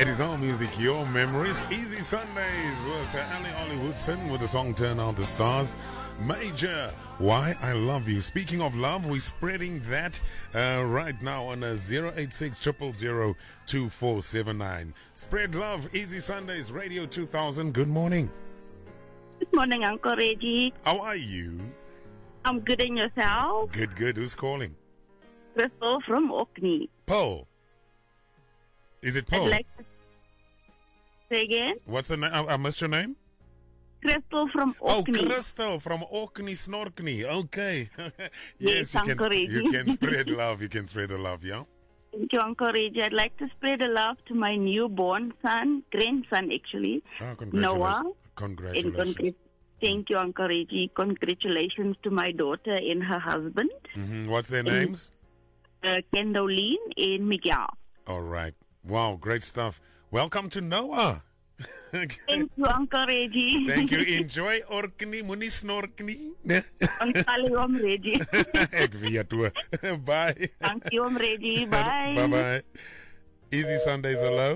It is all music, your memories. Easy Sundays with Ollie Woodson with the song Turn Out the Stars. Major, Why I Love You. Speaking of love, we're spreading that right now on a 086 000 2479. Spread love, Easy Sundays, Radio 2000. Good morning. Good morning, Uncle Reggie. How are you? I'm good, and yourself? Good, good. Who's calling? Crystal from Orkney. Paul. Is it Paul? I'd like to say again? What's the name? I missed your name? Crystal from Orkney. Oh, Crystal from Orkney, Snorkney. Okay. Yes, Uncle Reggie. you can spread love. You can spread the love, yeah? Thank you, Uncle Reggie. I'd like to spread the love to my newborn son, grandson actually, Oh, Noah. congratulations. And thank you, Uncle Reggie. Congratulations to my daughter and her husband, What's their names? Kendoline and Miguel. All right. Wow, great stuff. Welcome to Noah. Thank you, Uncle Reggie. Thank you. Enjoy Orkney, Moenie Snorkney. Ontsali Om Reggie. Ek weet hoor. Bye. Thank you, Om Reggie. Bye. Bye-bye. Easy Sundays, hello.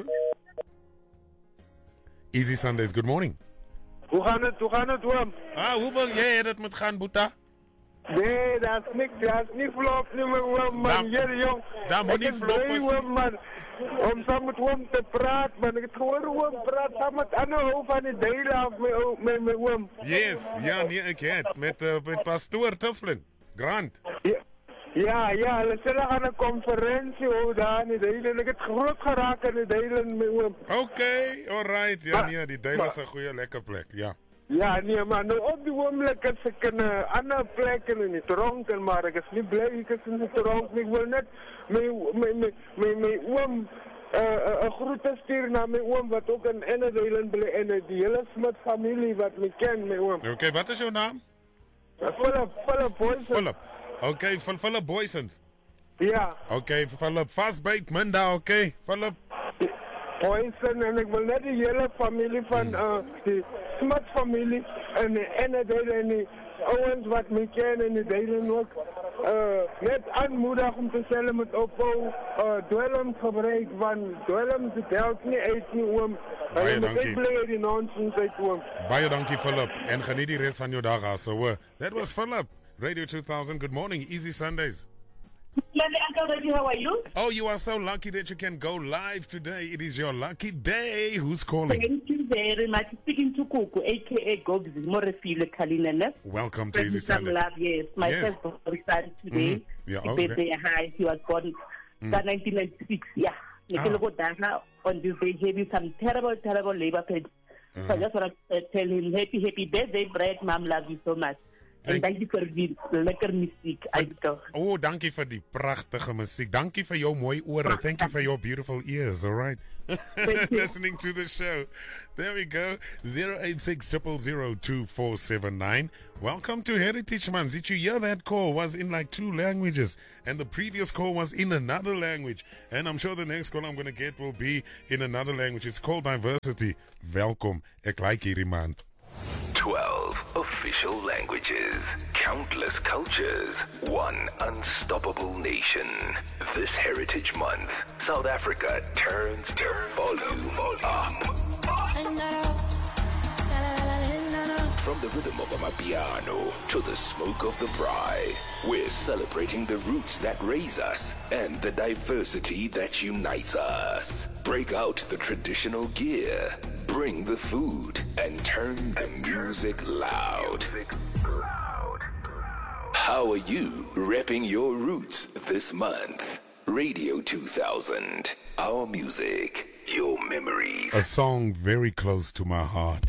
Easy Sundays, good morning. Hoe gaan het, oom? Hoe wil jij dat moet gaan, Boeta? Nee, dat is niet flop, niet meer, oom, man. Hier, jong. Dat moet niet flop Ik ben blij, oom, man. Om samen met oom te praten, man. Ik heb gehoord, oom, praat samen met Anne over aan die delen af met oom. Yes, ja, nee, ik het. Met pastoor Tufflin. Grant. Ja, hulle sê hulle gaan 'n konferensie hou daar in die delen. Ik heb groot geraakt in die delen met oom. Okay, alright. Ja, nee, die deel is 'n goeie lekker plek, ja. Ja, nee, maar nou op die oomlik is ek in 'n ander plek in die tronk, maar ek is nie bly ek is in die tronk nie. Ek wil net my oom 'n groete stuur na my oom wat ook in Ennedale bly en die hele Smit familie wat my ken, my oom. Okay, wat is jou naam? Philip Boysen. Philip. Okay, van Philip Boysens. Ja. Okay, Philip Fastbake Minda, okay. Philip Boysen en ek wil net die hele familie van die Smit familie en die Ennedale en die ouens wat my ken en die delen ook net aanmoedig om te sê met ophou dwelms gebruik van dwelms het help nie uit nie oom. Baie dankie. Ek bly die nonsens uit oom. Baie dankie, Philip. En geniet die rest van jou dag as so. That was Philip. Radio 2000. Good morning. Easy Sundays. Uncle Reggie, how are you? Oh, you are so lucky that you can go live today. It is your lucky day. Who's calling? Thank you very much. Speaking to Kuku, aka Gogs, Morefile Kalinene. Welcome to Easy Sundays. Love, yes. My first son today. Yeah, His okay. birthday, hi. He was born in 1996. Yeah. On this day, he had some terrible labor pains. So I just want to tell him, happy birthday, Brad. Mom loves you so much. En dankie vir die lekker musiek uitdag. Oh, dankie vir die pragtige musiek. Dankie vir jou mooi ore. Thank you for your beautiful ears, all right? Listening to the show. There we go. 086 000 2479. Welcome to Heritage Month. Did you hear that call was in like 2 languages and the previous call was in another language. And I'm sure the next call I'm going to get will be in another language. It's called Diversity. Welkom. Ek like hierdie man. 12 official languages, countless cultures, one unstoppable nation. This Heritage Month, South Africa turns the volume up. From the rhythm of Amapiano to the smoke of the braai, we're celebrating the roots that raise us and the diversity that unites us. Break out the traditional gear, bring the food, and turn the music loud. How are you repping your roots this month? Radio 2000, our music, your memories. A song very close to my heart.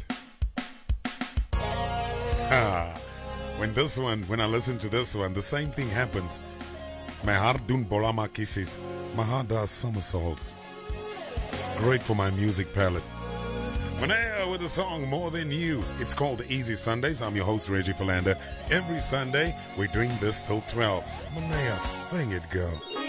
When I listen to this one, the same thing happens. My heart doen bolama kisses. My heart does somersaults. Great for my music palette. Manea with the song More Than You. It's called Easy Sundays. I'm your host, Reggie Philander. Every Sunday, we're doing this till 12. Manea, sing it, girl.